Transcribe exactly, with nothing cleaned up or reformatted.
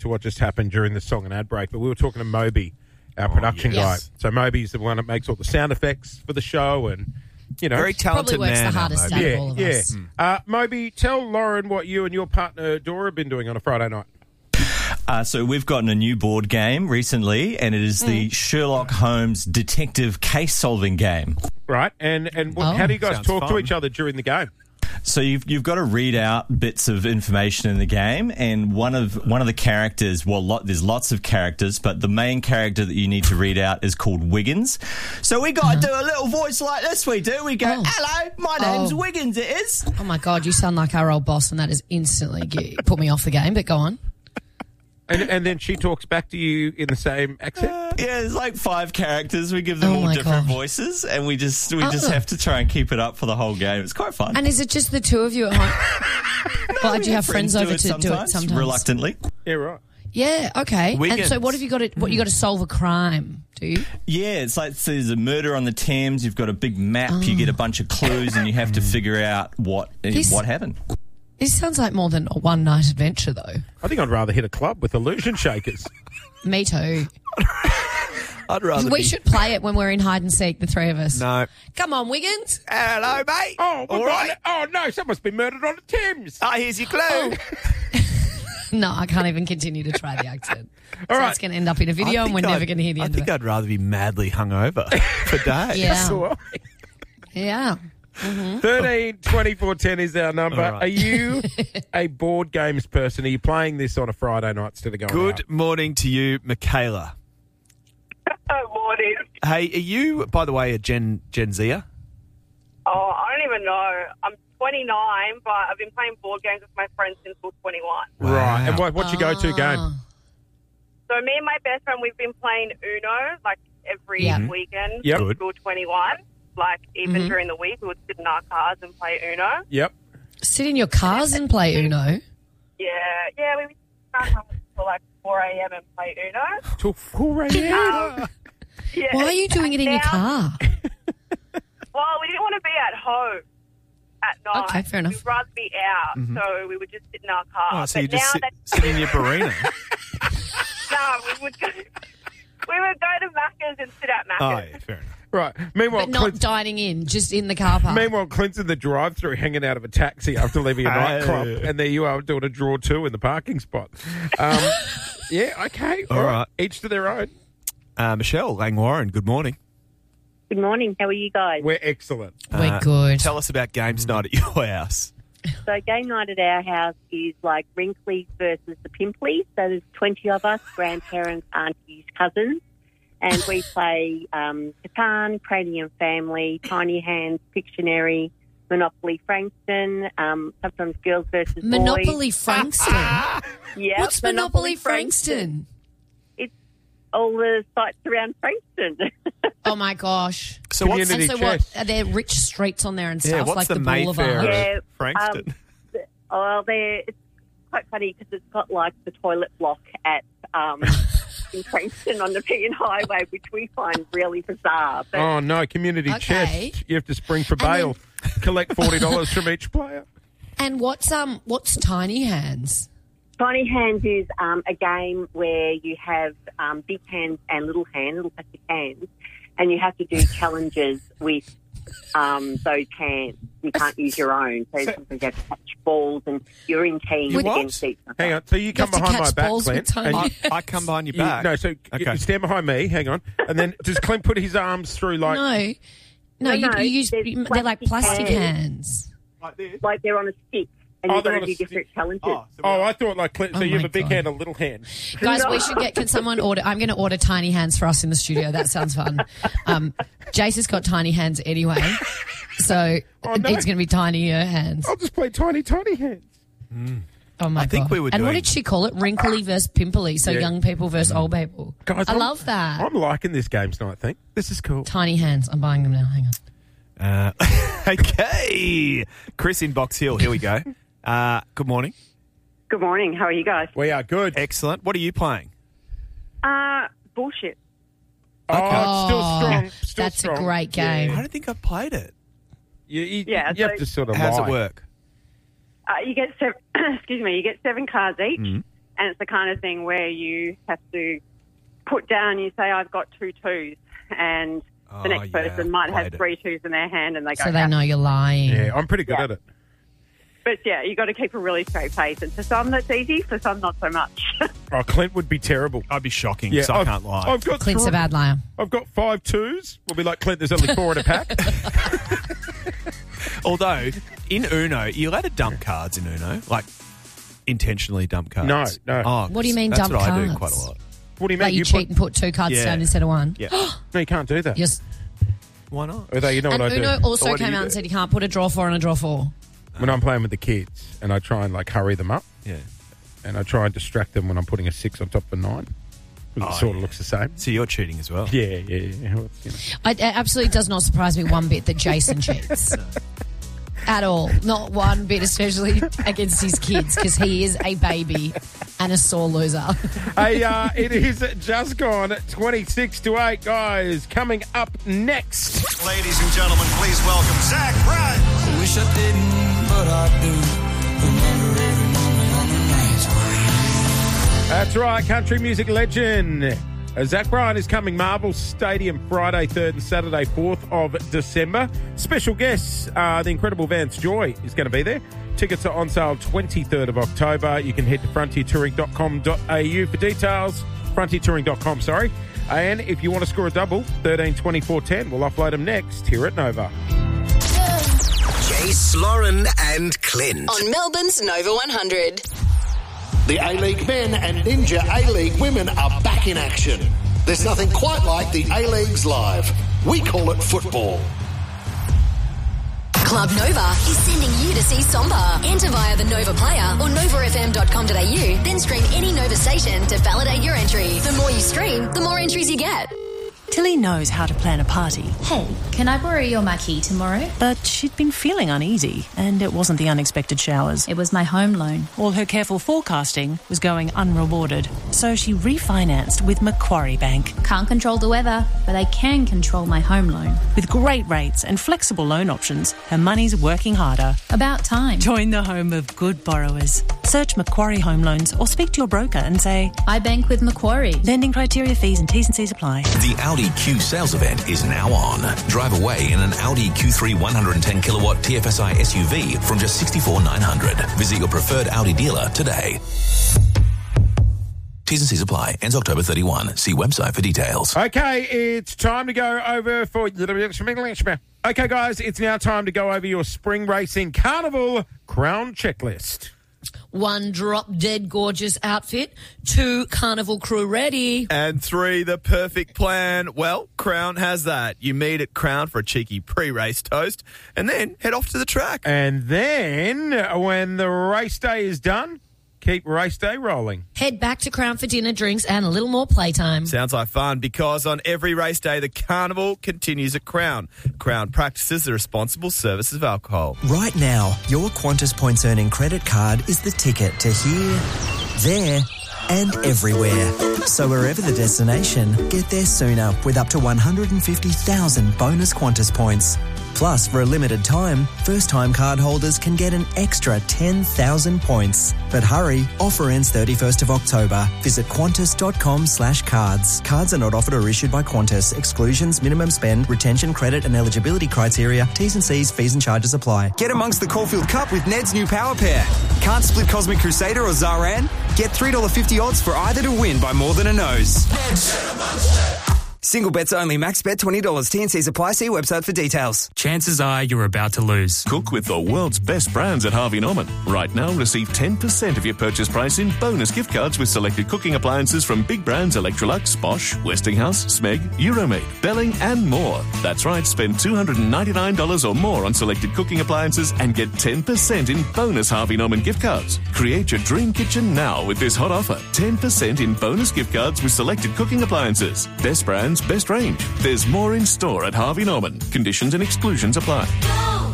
to what just happened during the song and ad break, but we were talking to Moby, our Oh, production yes. guy. So Moby's the one that makes all the sound effects for the show and, you know. Very talented Probably works man. the hardest Moby. out yeah, of all of yeah. us. Uh, Moby, tell Lauren what you and your partner Dora have been doing on a Friday night. Uh, so we've gotten a new board game recently, and it is the Sherlock Holmes detective case-solving game. Right, and and what, Oh. how do you guys Sounds talk to fun. each other during the game? So you've you've got to read out bits of information in the game, and one of one of the characters. Well, lot, there's lots of characters, but the main character that you need to read out is called Wiggins. So we got to do a little voice like this. We do. We go, Oh. "Hello, my name's Oh. Wiggins. It is." Oh my God, you sound like our old boss, and that is instantly get, put me off the game. But go on. And and then she talks back to you in the same accent. Uh, yeah, there's like five characters. We give them Oh all my different God. voices, and we just we just Oh. have to try and keep it up for the whole game. It's quite fun. And is it just the two of you at home? Or do you have friends, over to do it sometimes? Reluctantly. Yeah, right. Yeah, okay. And Wiggins. so what have you got to, what you got to solve a crime, do you? Yeah, it's like so there's a murder on the Thames. You've got a big map. You get a bunch of clues, and you have to figure out what uh, This- what happened. This sounds like more than a one night adventure, though. I think I'd rather hit a club with illusion shakers. Me too. I'd rather We be... should play it when we're in hide and seek, the three of us. No. Come on, Wiggins. Hello, mate. Oh, all we've got right. it. Oh no, someone's been murdered on the Thames. Ah, here's your clue. Oh. No, I can't even continue to try the accent. All so right. it's going to end up in a I video, and think we're never I'd- going to hear the I end think of it. I'd rather be madly hungover for days. Yeah. So, uh, Yeah. thirteen twenty-four ten is our number. All right. Are you a board games person? Are you playing this on a Friday night instead of going Good out? morning to you, Michaela. Morning. Hey, are you, by the way, a Gen Gen Zer? Oh, I don't even know. I'm twenty-nine, but I've been playing board games with my friends since I was twenty-one. Right. And Wow. what, what's your go-to game? Ah. So me and my best friend, we've been playing Uno like every Yeah. weekend Yep. since Good. we were twenty-one. Like even Mhm. during the week, we would sit in our cars and play Uno. Yep. Sit in your cars and play Uno. Yeah, yeah, we would sit down until like four a.m. and play Uno. Till four a.m. Um, yeah. Why are you doing it in your Now- car? Well, we didn't want to be at home at night. Okay, fair enough. We'd rather be out, so we would just sit in our car. Oh, so but you just now sit, that sit in your Barina? no, we would go. We would go to Macca's and sit at Oh, Macca's. yeah, fair enough. Right. Meanwhile, But not Clint, dining in, just in the car park. meanwhile, Clint's in the drive-through hanging out of a taxi after leaving a nightclub, Hey. and there you are doing a draw two in the parking spot. Um, yeah, okay. All right. Each to their own. Uh, Michelle Langwarren, good morning. Good morning. How are you guys? We're excellent. We're Uh, good. Tell us about games night at your house. So game night at our house is like Wrinklies versus the Pimpleys. So there's twenty of us, grandparents, aunties, cousins, and we play um, Catan, Cranium Family, Tiny Hands, Pictionary, Monopoly Frankston, um, sometimes Girls versus Boys. Monopoly Frankston. Yeah, What's Monopoly Frankston? It's all the sites around Frankston. Oh my gosh. So what's, Community And so what? chest. Are there rich streets on there and yeah, stuff what's like the, the, Mayfair Boulevard? Yeah, of Frankston? Um, oh, they're, it's quite funny because it's got like the toilet block at um, in Frankston on the Pean Highway, which we find really bizarre. But Oh, no, community Okay. chest. You have to spring for And then- bail. Collect forty dollars from each player. And what's um what's Tiny Hands? Tiny Hands is um, a game where you have um, big hands and little hands, little plastic hands, and you have to do challenges with um, those hands. You can't use your own, so So- sometimes you have to catch balls, and you're in teams You what? against each other. Hang on. So you You come have to behind my catch back, balls with Clint. tiny and I, hands. I come behind your you- back. no, so Okay. you stand behind me. Hang on. And then does Clint put his arms through like... No. No, No, you, no, you use there's they're like plastic plastic hands. Like this? Like they're on a stick, and Oh, you've they're got on to a do different stick. challenges. Oh, so Oh, we- I thought like Clint. So Oh you have my a big God. hand, a little hand. Guys, we should get. Can someone order? I'm going to order Tiny Hands for us in the studio. That sounds fun. Um, Jace has got tiny hands anyway, so Oh, no. it's going to be tinier hands. I'll just play tiny, tiny hands. Oh my I think god! we were and what doing- did she call it? Wrinkly versus pimply. So Yeah. young people versus old people. Guys, I I'm- love that. I'm liking this games night thing. This is cool. Tiny hands. I'm buying them now. Hang on. Uh, okay. Chris in Box Hill, here we go. Uh, good morning. Good morning. How are you guys? We are good. Excellent. What are you playing? Uh, bullshit. Oh, it's still Oh, strong. Still that's a strong. great I game. don't think I've played it. You, you, Yeah, you have so- to sort of How's lie. it work? Uh, you get seven, excuse me. You get seven cards each, Mm. and it's the kind of thing where you have to put down, you say, I've got two twos, and Oh, the next yeah, person might have played it. three twos in their hand, and they go, So they know you're lying. Yeah, I'm pretty good Yeah. at it. But yeah, you got to keep a really straight face, and for some that's easy, for some not so much. Oh, Clint would be terrible. I'd be shocking, Yeah, so I I've, can't lie. I've got Clint's three- a bad liar. I've got five twos. We'll be like, Clint, there's only four in a pack. Although, in Uno, you're allowed to dump cards in Uno, like intentionally dump cards. No, no. Oh, What do you mean that's dump what I do cards? quite a lot. What do you mean? Like you, you cheat put, and put two cards Yeah. down instead of one. Yeah. no, you can't do that. Yes. Why not? Although you know And what I Uno do? also What do came you out do? and said you can't put a draw four and a draw four. When I'm playing with the kids and I try and like hurry them up Yeah. and I try and distract them when I'm putting a six on top of a nine. Because Oh, it sort of yeah. looks the same. So you're cheating as well. Yeah, yeah, yeah. Well, it's, you know. I, it absolutely does not surprise me one bit that Jason cheats. At all. Not one bit, especially against his kids, because he is a baby and a sore loser. Hey, uh, it is just gone twenty-six to eight, guys. Coming up next. Ladies and gentlemen, please welcome Zach Bryan. I wish I didn't, but I do. Remember every moment on the nights where That's right, country music legend. Uh, Zach Bryan is coming Marvel Stadium Friday third and Saturday fourth of December. Special guests, uh, the incredible Vance Joy is going to be there. Tickets are on sale twenty-third of October. You can head to frontier touring dot com dot a u for details. frontier touring dot com, sorry. And if you want to score a double, thirteen twenty-four ten. We'll offload them next here at Nova. Jace, Lauren and Clint. On Melbourne's Nova one hundred. The A-League men and Ninja A-League women are back in action. There's nothing quite like the A-Leagues live. We call it football. Club Nova is sending you to see Somba. Enter via the Nova player or nova f m dot com dot a u, then stream any Nova station to validate your entry. The more you stream, the more entries you get. Tilly knows how to plan a party. Hey, can I borrow your marquee tomorrow? But she'd been feeling uneasy, and it wasn't the unexpected showers. It was my home loan. All her careful forecasting was going unrewarded. So she refinanced with Macquarie Bank. Can't control the weather, but I can control my home loan. With great rates and flexible loan options, her money's working harder. About time. Join the home of good borrowers. Search Macquarie Home Loans or speak to your broker and say, I bank with Macquarie. Lending criteria, fees and T's and C's apply. The Audi Q sales event is now on. Drive away in an Audi Q three one hundred ten kilowatt T F S I S U V from just sixty-four thousand nine hundred dollars. Visit your preferred Audi dealer today. T's and C's apply. Ends October thirty-first. See website for details. Okay, it's time to go over for... Okay, guys, it's now time to go over your Spring Racing Carnival Crown Checklist. One, drop dead gorgeous outfit. Two, carnival crew ready. And three, the perfect plan. Well, Crown has that. You meet at Crown for a cheeky pre-race toast and then head off to the track. And then, when the race day is done, keep race day rolling. Head back to Crown for dinner, drinks, and a little more playtime. Sounds like fun because on every race day, the carnival continues at Crown. Crown practices the responsible service of alcohol. Right now, your Qantas Points Earning credit card is the ticket to here, there, and everywhere. So wherever the destination, get there sooner with up to one hundred fifty thousand bonus Qantas points. Plus, for a limited time, first-time card holders can get an extra ten thousand points. But hurry, offer ends thirty-first of October. Visit qantas dot com slash cards. Cards are not offered or issued by Qantas. Exclusions, minimum spend, retention, credit and eligibility criteria, T's and C's, fees and charges apply. Get amongst the Caulfield Cup with Ned's new power pair. Can't split Cosmic Crusader or Zaran? Get three dollars fifty odds for either to win by more than a nose. Single bets only. Max bet twenty dollars. T and C's apply. See website for details. Chances are you're about to lose. Cook with the world's best brands at Harvey Norman. Right now, receive ten percent of your purchase price in bonus gift cards with selected cooking appliances from big brands Electrolux, Bosch, Westinghouse, Smeg, Euromade, Belling and more. That's right, spend two hundred ninety-nine dollars or more on selected cooking appliances and get ten percent in bonus Harvey Norman gift cards. Create your dream kitchen now with this hot offer. ten percent in bonus gift cards with selected cooking appliances. Best brands, best range. There's more in store at Harvey Norman. Conditions and exclusions apply.